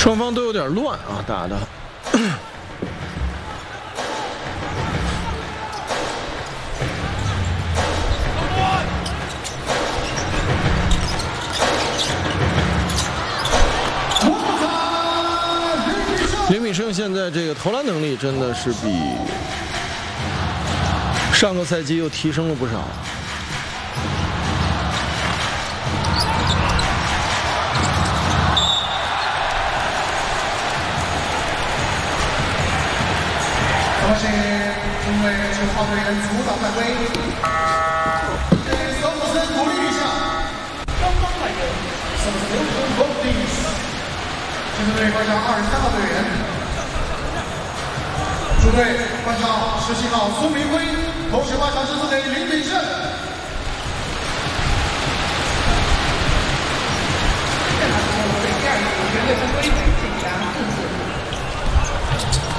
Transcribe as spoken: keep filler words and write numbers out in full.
双方都有点乱啊，打的。林敏胜现在这个投篮能力真的是比上个赛季又提升了不少。 我是中卫九号队员主导犯规，给索姆森鼓励一下。刚刚来人，索姆森 both teams。这支队换上二十三号队员，主队换上十七号孙明辉，同时换上十四队林炳胜。现在我们第二个绝对犯规。